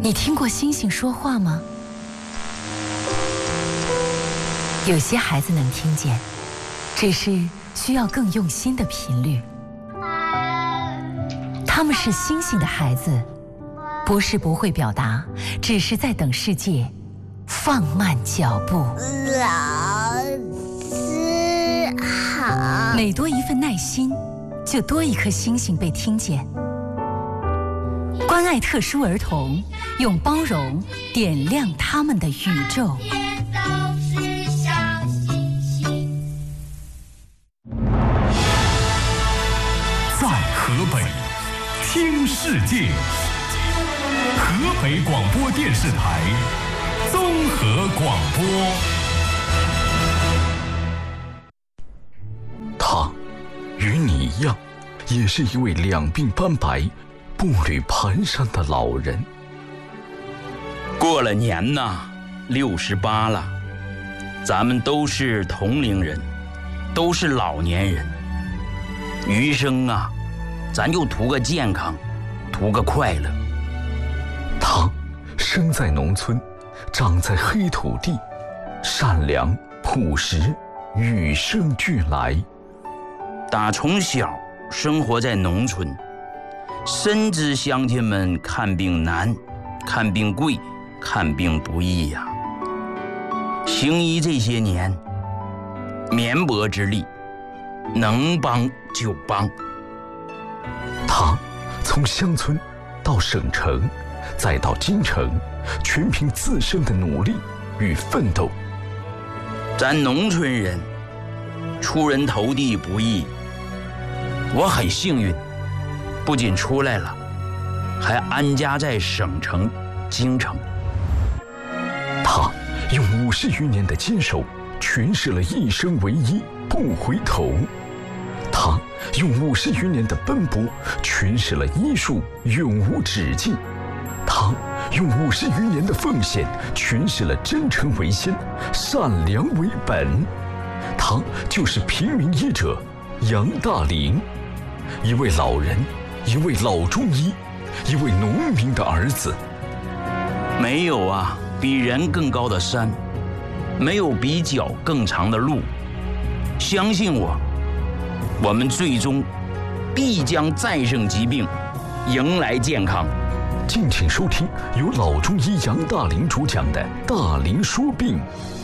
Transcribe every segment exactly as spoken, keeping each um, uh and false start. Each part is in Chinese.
你听过星星说话吗？有些孩子能听见，只是需要更用心的频率。他们是星星的孩子，不是不会表达，只是在等世界放慢脚步。 老师好。 每多一份耐心，就多一颗星星被听见。关爱特殊儿童，用包容点亮他们的宇宙。 在河北听世界，河北广播电视台综合广播。 他与你一样，也是一位两鬓斑白、步履蹒跚的老人。 过了年呐，六十八了，咱们都是同龄人，都是老年人。余生啊，咱就图个健康，图个快乐。 他生在农村，长在黑土地，善良朴实，与生俱来。 打从小生活在农村，深知乡亲们看病难，看病贵，看病不易呀、啊。行医这些年，绵薄之力，能帮就帮。 他从乡村到省城，再到京城，全凭自身的努力与奋斗。 咱农村人出人头地不易，我很幸运，不仅出来了，还安家在省城京城。 他用五十余年的坚守，诠释了一生为一，不回头。他用五十余年的奔波，诠释了医术永无止境。他用五十余年的奉献，诠释了真诚为先，善良为本。他就是平民医者杨大林，一位老人，一位老中医，一位农民的儿子。 没有啊比人更高的山，没有比脚更长的路。相信我，我们最终必将战胜疾病，迎来健康。 敬请收听由老中医杨大林主讲的《大林说病》。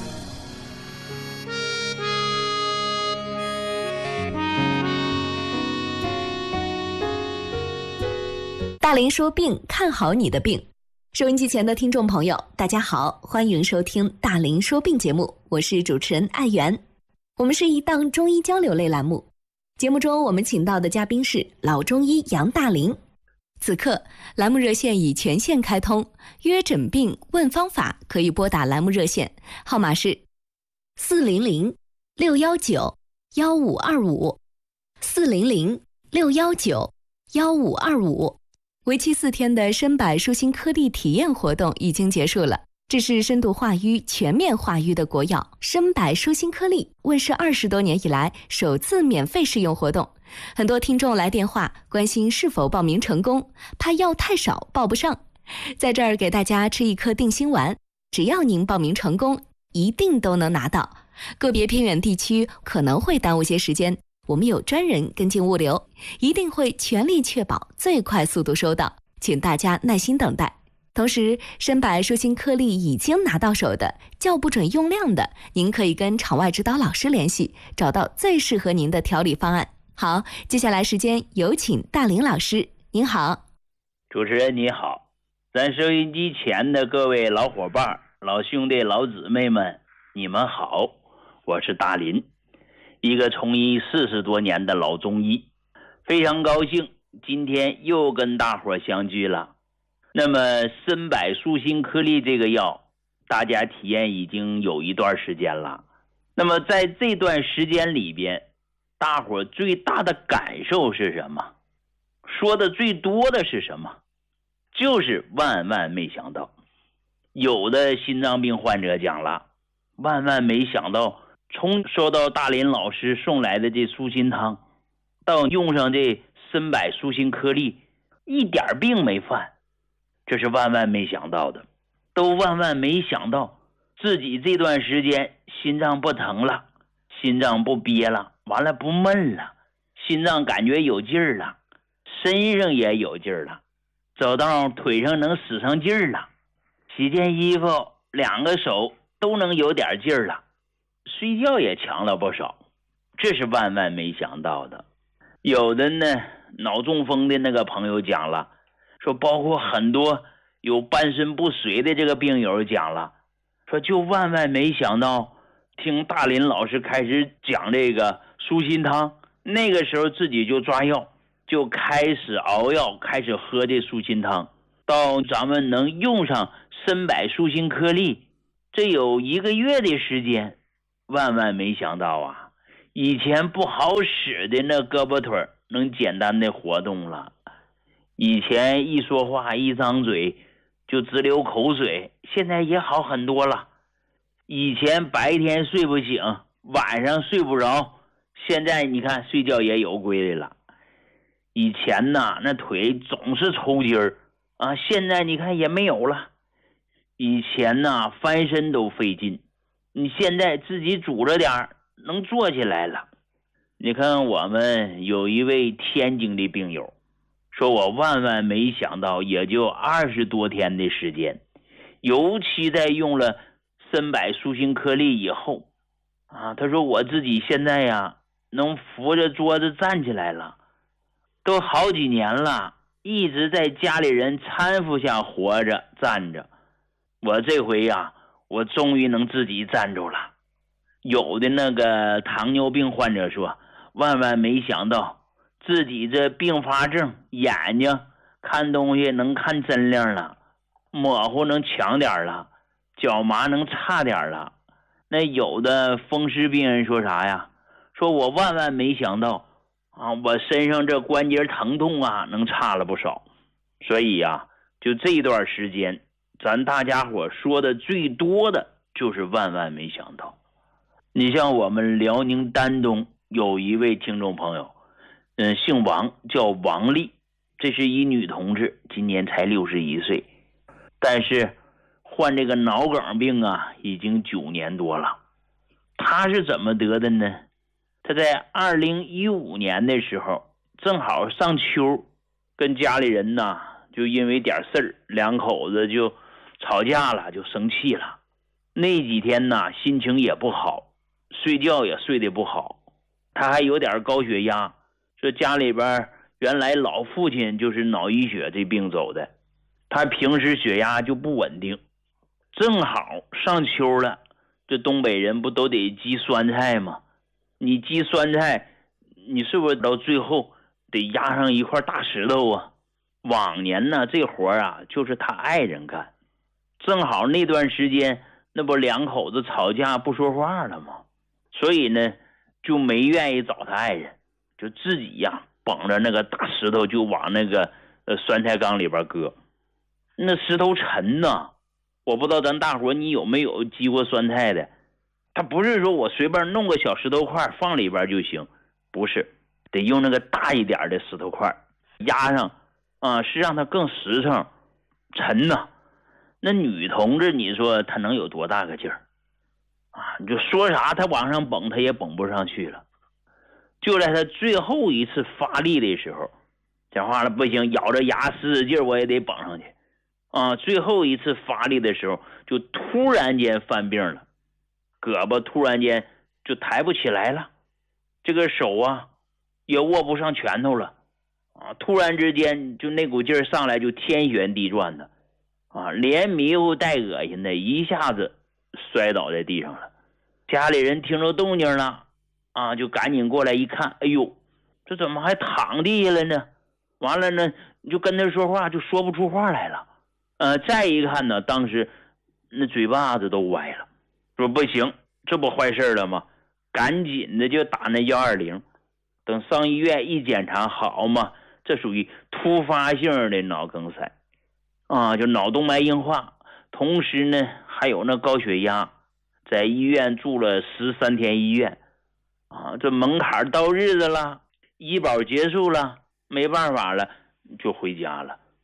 大林说病，看好你的病。收音机前的听众朋友，大家好，欢迎收听大林说病节目，我是主持人艾媛。我们是一档中医交流类栏目，节目中我们请到的嘉宾是老中医杨大林。此刻栏目热线已全线开通，约诊病问方法可以拨打栏目热线，号码是四零零六幺九幺五二五四零零六幺九幺五二五。为期四天的深柏舒心颗粒体验活动已经结束了。这是深度化瘀、全面化瘀的国药深柏舒心颗粒问世二十多年以来首次免费试用活动。很多听众来电话关心是否报名成功，怕药太少报不上。在这儿给大家吃一颗定心丸，只要您报名成功，一定都能拿到。个别偏远地区可能会耽误些时间，我们有专人跟进物流，一定会全力确保最快速度收到，请大家耐心等待。同时，深柏舒心颗粒已经拿到手的，叫不准用量的，您可以跟场外指导老师联系，找到最适合您的调理方案。好，接下来时间有请大林老师。您好。 主持人你好，咱收音机前的各位老伙伴、老兄弟、老姊妹们，你们好，我是大林，一个从医四十多年的老中医，非常高兴今天又跟大伙相聚了。那么深柏舒心颗粒这个药，大家体验已经有一段时间了。那么在这段时间里边，大伙最大的感受是什么？说的最多的是什么？就是万万没想到。有的心脏病患者讲了，万万没想到，从收到大林老师送来的这舒心汤，到用上这深柏舒心颗粒，一点病没犯。 这是万万没想到的，都万万没想到自己这段时间心脏不疼了，心脏不憋了，完了不闷了，心脏感觉有劲儿了，身上也有劲儿了，走道腿上能使上劲儿了，洗件衣服两个手都能有点劲儿了，睡觉也强了不少，这是万万没想到的。有的呢脑中风的那个朋友讲了，说包括很多有半身不遂的这个病友讲了，说就万万没想到听大林老师开始讲这个舒心汤，那个时候自己就抓药，就开始熬药，开始喝这舒心汤，到咱们能用上参柏舒心颗粒，这有一个月的时间。万万没想到啊，以前不好使的那胳膊腿能简单的活动了，以前一说话一张嘴就直流口水，现在也好很多了。以前白天睡不醒，晚上睡不着，现在你看睡觉也有规律了。以前呐那腿总是抽筋儿啊，现在你看也没有了。以前呐翻身都费劲，你现在自己拄着点能坐起来了。你看我们有一位天津的病友说，我万万没想到也就二十多天的时间，尤其在用了参柏舒心颗粒以后啊，他说我自己现在呀能扶着桌子站起来了，都好几年了，一直在家里人搀扶下活着站着，我这回呀我终于能自己站住了。有的那个糖尿病患者说，万万没想到自己这并发症，眼睛看东西能看真亮了，模糊能强点了，脚麻能差点了。那有的风湿病人说啥呀，说我万万没想到啊，我身上这关节疼痛啊能差了不少。所以呀，就这段时间咱大家伙说的最多的就是万万没想到。你像我们辽宁丹东有一位听众朋友，嗯，姓王，叫王丽，这是一女同志，今年才六十一岁，但是患这个脑梗病啊已经九年多了。她是怎么得的呢？她在二零一五年的时候正好上秋，跟家里人呢就因为点事儿，两口子就吵架了，就生气了。那几天呢心情也不好，睡觉也睡得不好，他还有点高血压，说家里边原来老父亲就是脑溢血这病走的，他平时血压就不稳定，正好上秋了，这东北人不都得积酸菜吗？你积酸菜，你是不是到最后得压上一块大石头啊？往年呢这活啊就是他爱人干，正好那段时间那不两口子吵架不说话了吗？所以呢就没愿意找他爱人，就自己呀绑着那个大石头就往那个呃酸菜缸里边搁。那石头沉呐，我不知道咱大伙你有没有积过酸菜的，他不是说我随便弄个小石头块放里边就行，不是，得用那个大一点的石头块压上啊，是让它更实诚，沉呐。那女同志你说她能有多大个劲儿啊？你就说啥她往上蹦她也蹦不上去了。就在她最后一次发力的时候，讲话了不行，咬着牙使劲我也得蹦上去啊！最后一次发力的时候就突然间犯病了，胳膊突然间就抬不起来了，这个手啊也握不上拳头了啊！突然之间就那股劲儿上来，就天旋地转的啊，连迷糊带恶心的，一下子摔倒在地上了。家里人听着动静了啊，就赶紧过来一看，哎呦，这怎么还躺地下了呢？完了呢，就跟他说话就说不出话来了。呃，再一看呢，当时那嘴巴子都歪了，说不行，这不坏事了吗？赶紧的就打那一二零，等上医院一检查，好嘛，这属于突发性的脑梗塞啊，就脑动脉硬化，同时呢还有那高血压，在医院住了十三天医院啊，这门槛到日子了，医保结束了，没办法了，就回家了。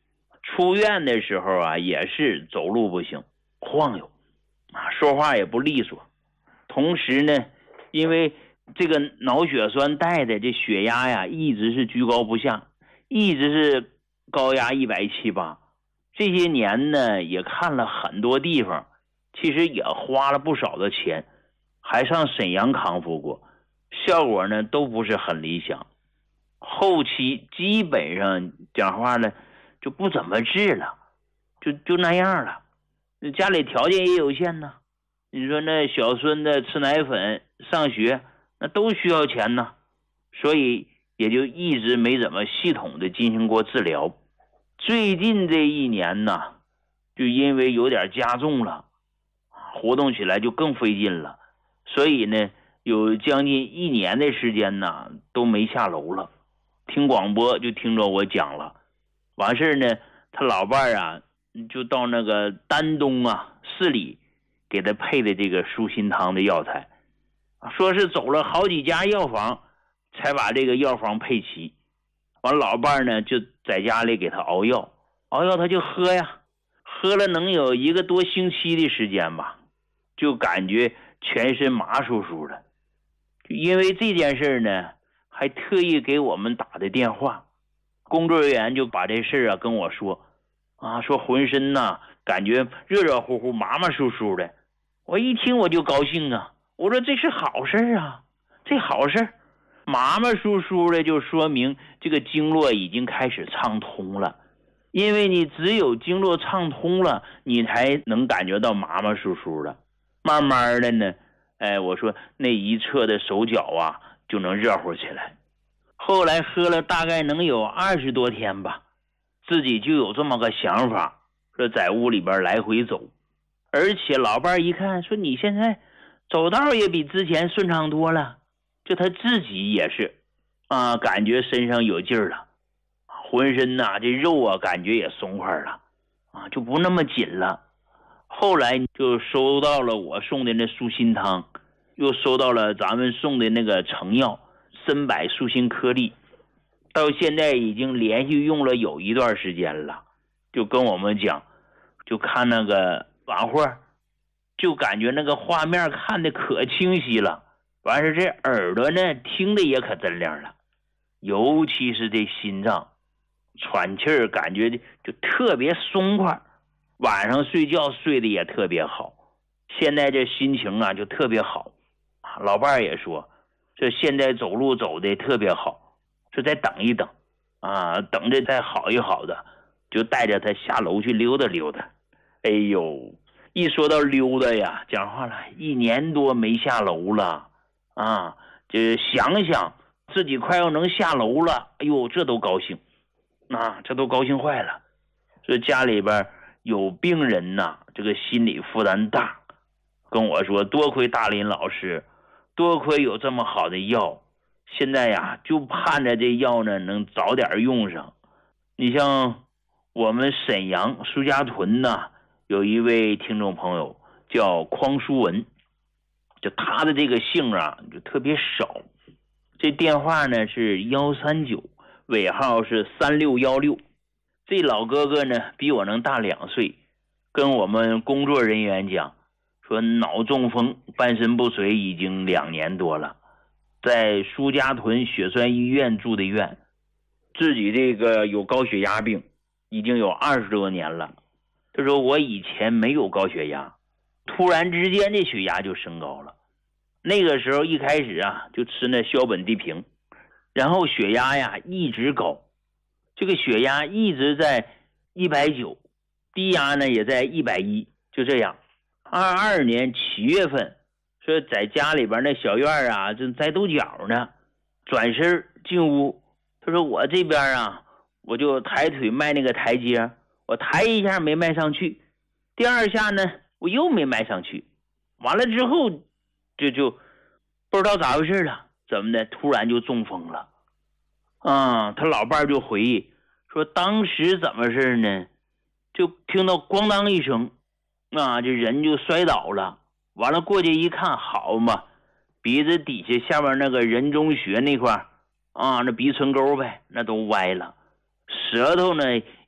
出院的时候啊，也是走路不行，晃悠啊，说话也不利索。同时呢，因为这个脑血栓带的这血压呀，一直是居高不下，一直是高压一百七八。这些年呢，也看了很多地方，其实也花了不少的钱，还上沈阳康复过，效果呢都不是很理想。后期基本上讲话呢就不怎么治了，就就那样了。家里条件也有限呢，你说那小孙子吃奶粉上学那都需要钱呢，所以也就一直没怎么系统的进行过治疗。最近这一年呢，就因为有点加重了，活动起来就更费劲了，所以呢有将近一年的时间呢都没下楼了。听广播就听着我讲了，完事呢他老伴儿啊就到那个丹东啊市里给他配的这个舒心汤的药材，说是走了好几家药房才把这个药方配齐。完老伴儿呢就在家里给他熬药，熬药他就喝呀，喝了能有一个多星期的时间吧，就感觉全身麻酥酥的。因为这件事呢还特意给我们打的电话，工作人员就把这事啊跟我说啊，说浑身呐感觉热热乎乎麻麻酥酥的。我一听我就高兴啊，我说这是好事啊，这好事，麻麻酥酥的就说明这个经络已经开始畅通了。因为你只有经络畅通了，你才能感觉到麻麻酥酥的。慢慢的呢，哎，我说那一侧的手脚啊就能热乎起来。后来喝了大概能有二十多天吧，自己就有这么个想法，说在屋里边来回走。而且老伴一看说你现在走道也比之前顺畅多了，就他自己也是啊，感觉身上有劲儿了，浑身呐、啊、这肉啊感觉也松快了啊，就不那么紧了。后来就收到了我送的那舒心汤，又收到了咱们送的那个成药参柏舒心颗粒，到现在已经连续用了有一段时间了。就跟我们讲，就看那个晚会，就感觉那个画面看的可清晰了，完事这耳朵呢听的也可真亮了，尤其是这心脏喘气儿感觉就特别松快，晚上睡觉睡得也特别好。现在这心情啊就特别好，老伴儿也说这现在走路走的特别好，说再等一等啊，等着再好一好的，就带着他下楼去溜达溜达。哎呦，一说到溜达呀，讲话了，一年多没下楼了啊，这想想自己快要能下楼了，哎呦，这都高兴啊，这都高兴坏了。说家里边有病人呐，这个心理负担大，跟我说多亏大林老师，多亏有这么好的药，现在呀就盼着这药呢能早点用上。你像我们沈阳苏家屯呢有一位听众朋友叫匡书文，就他的这个姓啊就特别少，这电话呢是一三九，尾号是三六一六。这老哥哥呢比我能大两岁，跟我们工作人员讲说脑中风半身不遂已经两年多了，在苏家屯血栓医院住的院，自己这个有高血压病已经有二十多年了。他说我以前没有高血压，突然之间这血压就升高了，那个时候一开始啊就吃那硝苯地平，然后血压呀一直高，这个血压一直在一百九，低压呢也在一百一，就这样。二二年七月份，说在家里边那小院啊正在抖脚呢，转身进屋，他说我这边啊我就抬腿迈那个台阶，我抬一下没迈上去，第二下呢我又没迈上去，完了之后就就不知道咋回事了，怎么的突然就中风了啊。他老伴就回忆说当时怎么事呢，就听到咣当一声啊，这人就摔倒了，完了过去一看，好嘛，鼻子底下下面那个人中穴那块啊，那鼻唇沟呗那都歪了，舌头呢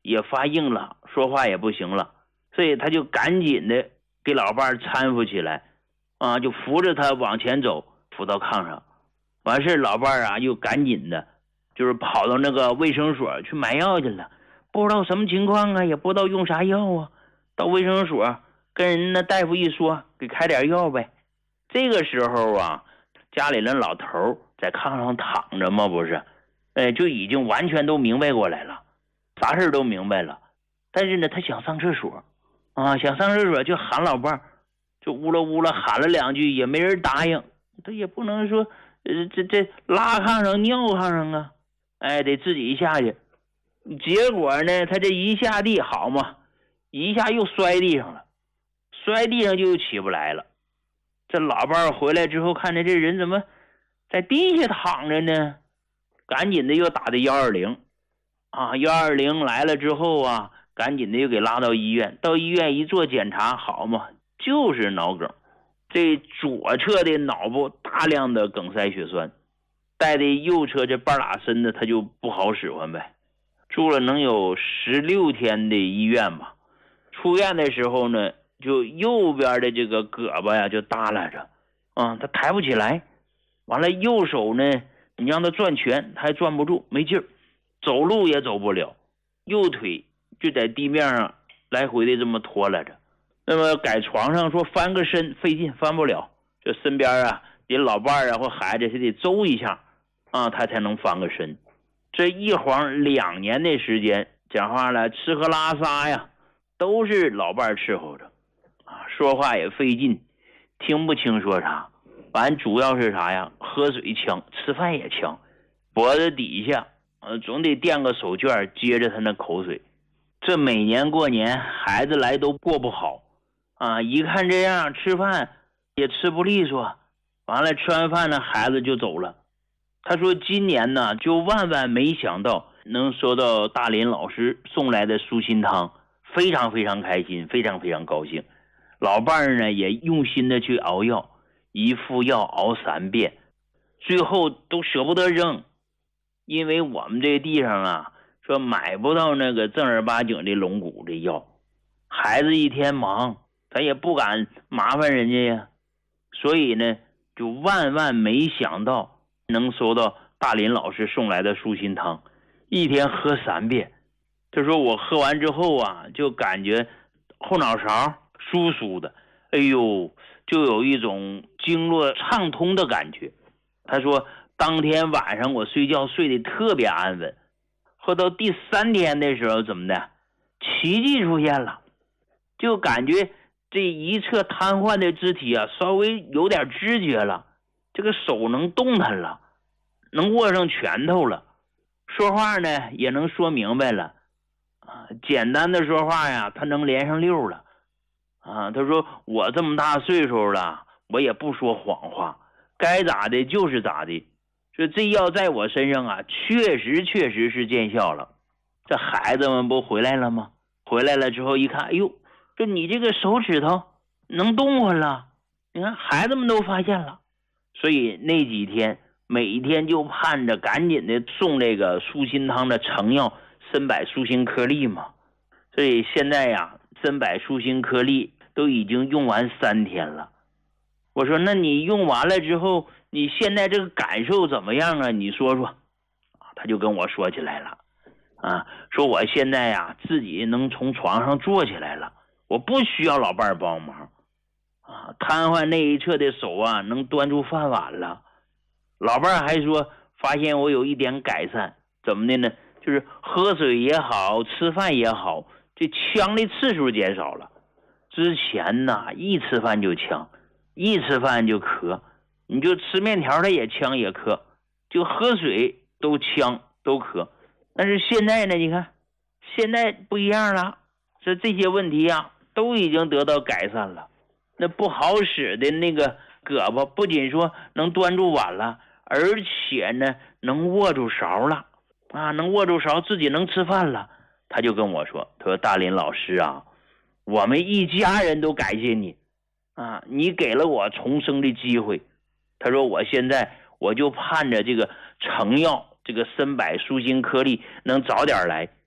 也发硬了，说话也不行了，所以他就赶紧的给老伴儿搀扶起来，啊，就扶着他往前走，扶到炕上。完事老伴儿啊又赶紧的就是跑到那个卫生所去买药去了，不知道什么情况啊，也不知道用啥药啊，到卫生所跟人那大夫一说，给开点药呗。这个时候啊，家里人老头在炕上躺着嘛，不是，哎，就已经完全都明白过来了，啥事都明白了。但是呢，他想上厕所啊，想上厕所就喊老伴儿，就呜了呜了喊了两句，也没人答应。他也不能说，呃，这这拉炕上尿炕上啊，哎，得自己下去。结果呢，他这一下地好嘛，一下又摔地上了，摔地上就又起不来了。这老伴儿回来之后，看着这人怎么在地下躺着呢，赶紧的又打的一二零啊，一二零来了之后啊，赶紧的又给拉到医院。到医院一做检查，好嘛，就是脑梗，这左侧的脑部大量的梗塞血栓，带的右侧这半拉身的他就不好使唤呗。住了能有十六天的医院吧。出院的时候呢，就右边的这个胳膊呀就耷拉着，啊，他抬不起来。完了右手呢，你让他转拳他还转不住，没劲儿，走路也走不了，右腿就在地面上来回的这么拖拉着。那么改床上说翻个身费劲，翻不了，就身边啊人老伴啊或孩子是得周一下啊，他才能翻个身。这一晃两年的时间，讲话了，吃喝拉撒呀都是老伴伺候着啊，说话也费劲，听不清说啥。完主要是啥呀？喝水呛，吃饭也呛，脖子底下呃总得垫个手绢接着他那口水。这每年过年孩子来都过不好啊，一看这样吃饭也吃不利索。完了吃完饭呢，孩子就走了。他说今年呢就万万没想到能收到大林老师送来的舒心汤，非常非常开心，非常非常高兴。老伴儿呢也用心的去熬药，一副药熬三遍，最后都舍不得扔，因为我们这地上啊说买不到那个正儿八经的龙骨的药，孩子一天忙，咱也不敢麻烦人家呀，所以呢就万万没想到能收到大林老师送来的舒心汤，一天喝三遍。他说我喝完之后啊，就感觉后脑勺酥酥的，哎呦，就有一种经络畅通的感觉。他说当天晚上我睡觉睡得特别安稳，喝到第三天的时候怎么的，奇迹出现了，就感觉这一侧瘫痪的肢体啊稍微有点知觉了，这个手能动弹了，能握上拳头了，说话呢也能说明白了啊，简单的说话呀他能连上溜了啊。他说我这么大岁数了，我也不说谎话，该咋的就是咋的。说这药在我身上啊确实确实是见效了。这孩子们不回来了吗？回来了之后一看，哎呦，这你这个手指头能动弹了，你看孩子们都发现了。所以那几天每天就盼着赶紧的送这个舒心汤的成药参柏舒心颗粒嘛。所以现在呀，参柏舒心颗粒都已经用完三天了。我说那你用完了之后，你现在这个感受怎么样啊？你说说。他就跟我说起来了啊，说我现在呀自己能从床上坐起来了，我不需要老伴儿帮忙啊，瘫痪那一侧的手啊能端住饭碗了。老伴儿还说发现我有一点改善，怎么的呢？就是喝水也好，吃饭也好，这呛的次数减少了。之前呢一吃饭就呛，一吃饭就咳，你就吃面条它也呛也咳，就喝水都呛都咳。但是现在呢，你看现在不一样了，这这些问题啊都已经得到改善了。那不好使的那个胳膊不仅说能端住碗了，而且呢能握住勺了啊，能握住勺，自己能吃饭了。他就跟我说，他说大林老师啊，我们一家人都感谢你啊，你给了我重生的机会。他说我现在我就盼着这个成药这个参柏舒心颗粒能早点来，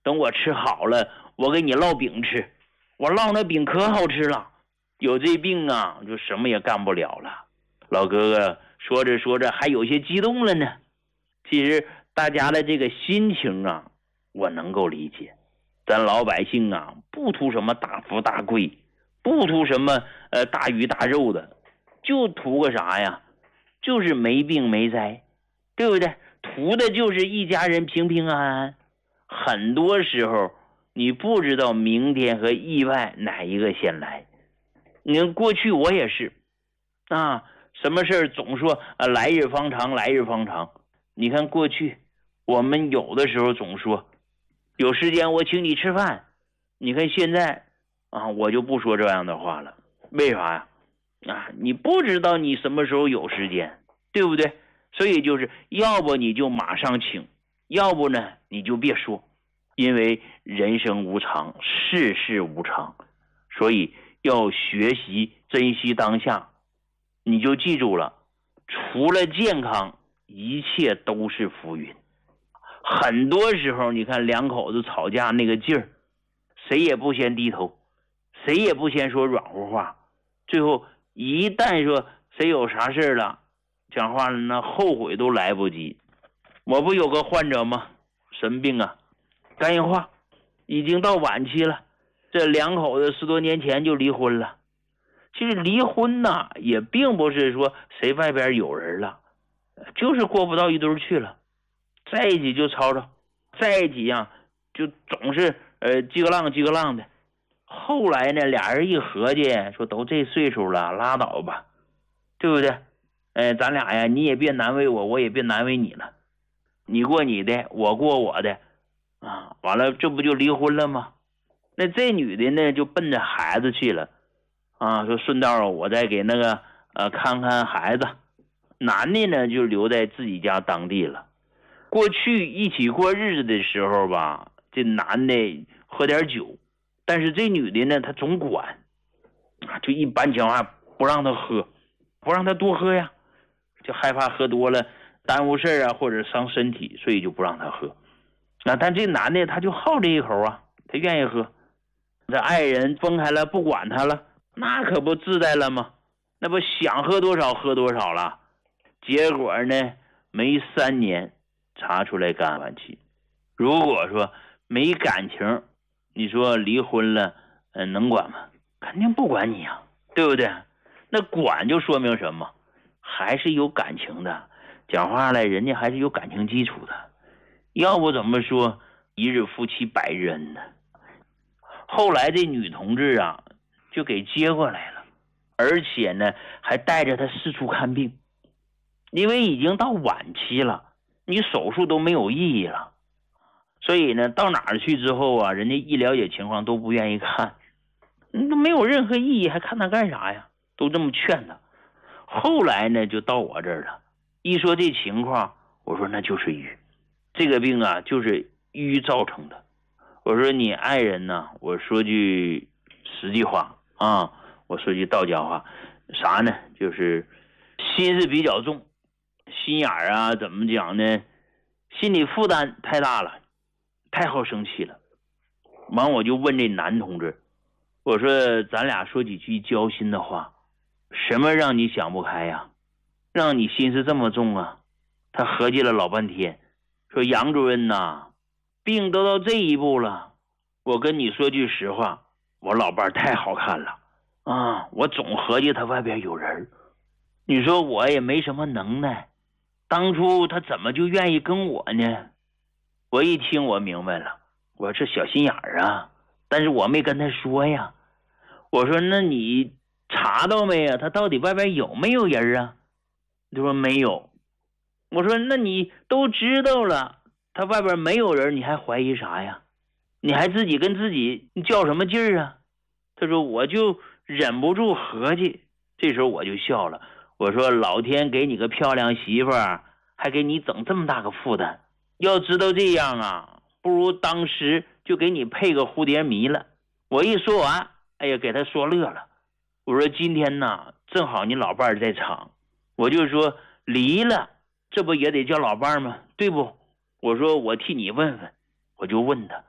等我吃好了，我给你烙饼吃，我烙那饼可好吃了。有这病啊，就什么也干不了了。老哥哥说着说着还有些激动了呢。其实大家的这个心情啊，我能够理解。咱老百姓啊，不图什么大富大贵，不图什么呃大鱼大肉的，就图个啥呀？就是没病没灾，对不对？图的就是一家人平平安安。很多时候你不知道明天和意外哪一个先来。你看过去我也是啊，什么事儿总说啊来日方长，来日方长。你看过去我们有的时候总说有时间我请你吃饭，你看现在啊我就不说这样的话了。为啥呀？啊，你不知道你什么时候有时间，对不对？所以就是要不你就马上请，要不呢你就别说。因为人生无常，世事无常，所以要学习珍惜当下。你就记住了，除了健康，一切都是浮云。很多时候你看两口子吵架那个劲儿，谁也不先低头，谁也不先说软乎话，最后一旦说谁有啥事了，讲话了那后悔都来不及。我不有个患者吗？神病啊，肝硬化，已经到晚期了。这两口子十多年前就离婚了。其实离婚呐，也并不是说谁外边有人了，就是过不到一堆去了，在一起就吵吵，在一起呀、啊、就总是呃叽个浪叽个浪的。后来呢，俩人一合计，说都这岁数了，拉倒吧，对不对？呃，咱俩呀，你也别难为我，我也别难为你了，你过你的，我过我的，啊，完了这不就离婚了吗？那这女的呢，就奔着孩子去了，啊，说顺道我再给那个呃看看孩子。男的呢，就留在自己家当地了。过去一起过日子的时候吧，这男的喝点酒，但是这女的呢，她总管，啊，就一般情况下不让他喝，不让他多喝呀，就害怕喝多了耽误事啊，或者伤身体，所以就不让他喝。啊，但这男的他就好这一口啊，他愿意喝。这爱人分开了，不管他了，那可不自在了吗？那不想喝多少喝多少了。结果呢，没三年查出来肝晚期。如果说没感情，你说离婚了，呃，能管吗？肯定不管你啊，对不对？那管就说明什么？还是有感情的。讲话来，人家还是有感情基础的。要不怎么说一日夫妻百日恩呢？后来这女同志啊，就给接过来了，而且呢，还带着她四处看病。因为已经到晚期了，你手术都没有意义了，所以呢，到哪儿去之后啊，人家一了解情况都不愿意看，都没有任何意义，还看他干啥呀？都这么劝他。后来呢，就到我这儿了。一说这情况，我说那就是郁，这个病啊，就是郁造成的。我说你爱人呢，我说句实际话啊，我说句道家话，啥呢？就是心是比较重。心眼儿啊，怎么讲呢？心理负担太大了，太好生气了。完，我就问这男同志，我说咱俩说几句交心的话，什么让你想不开呀？让你心思这么重啊？他合计了老半天，说杨主任呐，病都到这一步了，我跟你说句实话，我老伴太好看了啊，我总合计他外边有人，你说我也没什么能耐。当初他怎么就愿意跟我呢？我一听我明白了，我说这小心眼儿啊，但是我没跟他说呀。我说那你查到没呀？他到底外边有没有人啊？他说没有。我说那你都知道了，他外边没有人，你还怀疑啥呀？你还自己跟自己较什么劲儿啊？他说我就忍不住合计。这时候我就笑了，我说老天给你个漂亮媳妇儿，还给你整这么大个负担，要知道这样啊，不如当时就给你配个蝴蝶迷了。我一说完，哎呀，给他说乐了。我说今天呢，正好你老伴儿在场，我就说离了，这不也得叫老伴儿吗？对不？我说我替你问问，我就问他，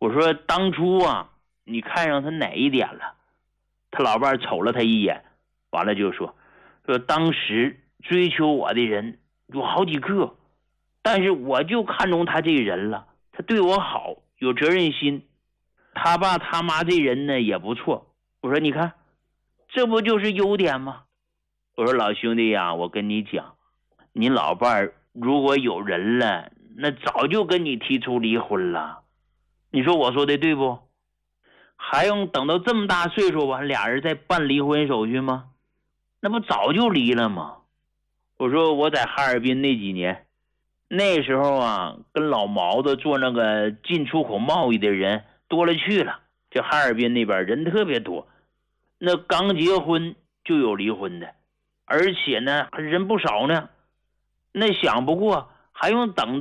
我说当初啊，你看上他哪一点了？他老伴瞅了他一眼，完了就说说当时追求我的人有好几个，但是我就看中他这人了，他对我好，有责任心，他爸他妈这人呢也不错。我说你看，这不就是优点吗？我说老兄弟呀，我跟你讲，你老伴如果有人了，那早就跟你提出离婚了。你说我说的对不？还用等到这么大岁数完俩人再办离婚手续吗？那不早就离了吗？我说我在哈尔滨那几年，那时候啊，跟老毛子做那个进出口贸易的人多了去了，这哈尔滨那边人特别多，那刚结婚就有离婚的，而且呢人不少呢。那想不过还用等